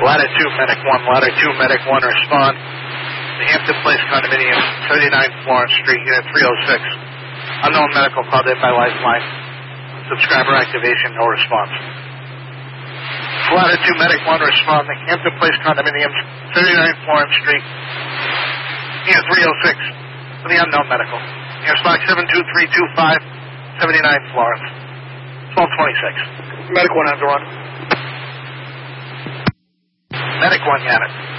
Ladder 2, Medic 1. Ladder 2, Medic 1, respond. The Hampton Place Condominium, 39 Florence Street, Unit 306. Unknown medical called in by Lifeline. Subscriber activation, no response. Ladder 2, Medic 1, respond. The Hampton Place Condominium, 39 Florence Street, Unit 306. For the unknown medical. Air Stock 72325, 79 Florence. 1226. Medic 1 has to run. Medic 1, Yanet.